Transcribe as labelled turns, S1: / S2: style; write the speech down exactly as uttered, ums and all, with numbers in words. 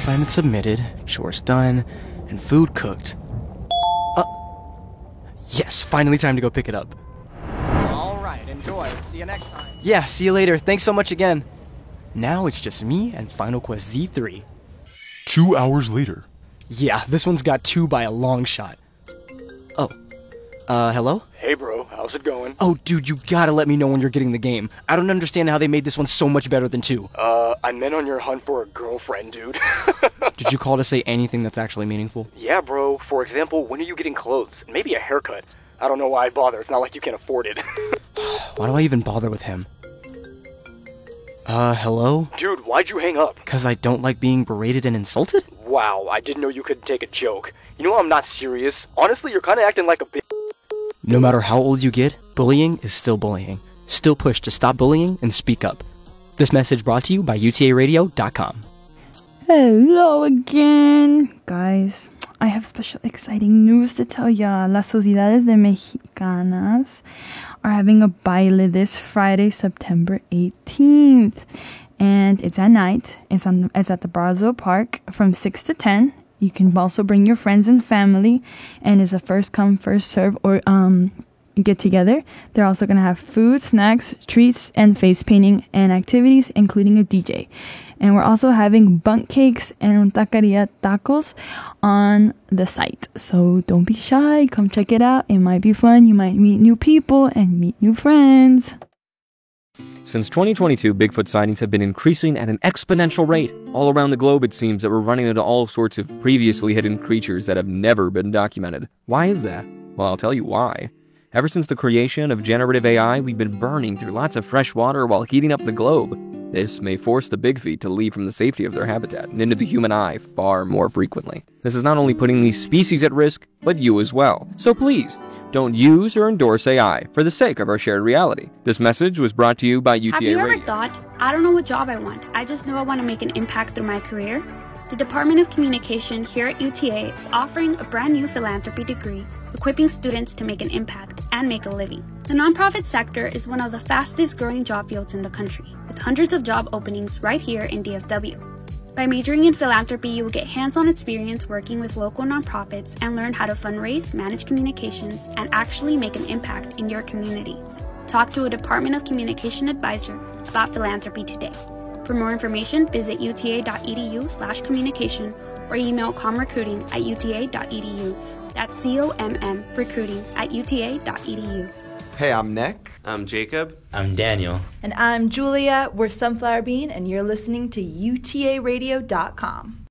S1: assignment submitted, chores done, and food cooked. Uh, yes, finally time to go pick it up.
S2: All right, enjoy. See you next time.
S1: Yeah, see you later. Thanks so much again. Now it's just me and Final Quest Z three.
S3: Two hours later.
S1: Yeah, this one's got two by a long shot. Oh. Uh, hello?
S4: Hey bro, how's it going?
S1: Oh, dude, you gotta let me know when you're getting the game. I don't understand how they made this one so much better than two.
S4: Uh, I meant on your hunt for a girlfriend, dude.
S1: Did you call to say anything that's actually meaningful?
S4: Yeah, bro. For example, when are you getting clothes? Maybe a haircut. I don't know why I'd bother. It's not like you can afford it.
S1: Why do I even bother with him? Uh, hello?
S4: Dude, why'd you hang up?
S1: Because I don't like being berated and insulted?
S4: Wow, I didn't know you could take a joke. You know I'm not serious. Honestly, you're kind of acting like a bitch.
S1: No matter how old you get, bullying is still bullying. Still push to stop bullying and speak up. This message brought to you by U T A radio dot com.
S5: Hello again. Guys, I have special exciting news to tell ya. Las Sociedades de Mexicanas are having a baile this Friday, September eighteenth. And it's at night. It's on. It's at the Brazo Park from six to ten. You can also bring your friends and family, and it's a first come, first serve or um get together. They're also gonna have food, snacks, treats, and face painting and activities, including a D J. And we're also having bunk cakes and taqueria tacos on the site. So don't be shy. Come check it out. It might be fun. You might meet new people and meet new friends.
S6: Since twenty twenty-two, Bigfoot sightings have been increasing at an exponential rate. All around the globe, it seems that we're running into all sorts of previously hidden creatures that have never been documented. Why is that? Well, I'll tell you why. Ever since the creation of generative A I, we've been burning through lots of fresh water while heating up the globe. This may force the big feet to leave from the safety of their habitat and into the human eye far more frequently. This is not only putting these species at risk, but you as well. So please, don't use or endorse A I for the sake of our shared reality. This message was brought to you by U T A
S7: Radio. Have you
S6: Radio.
S7: ever thought, I don't know what job I want, I just know I want to make an impact through my career? The Department of Communication here at U T A is offering a brand new philanthropy degree, equipping students to make an impact and make a living. The nonprofit sector is one of the fastest growing job fields in the country, with hundreds of job openings right here in D F W. By majoring in philanthropy, you will get hands-on experience working with local nonprofits and learn how to fundraise, manage communications, and actually make an impact in your community. Talk to a Department of Communication advisor about philanthropy today. For more information, visit uta.edu slash communication or email comrecruiting at uta.edu. That's C O M M recruiting at uta.edu.
S8: Hey, I'm Nick.
S9: I'm Jacob.
S10: I'm Daniel.
S11: And I'm Julia. We're Sunflower Bean, and you're listening to U T A radio dot com.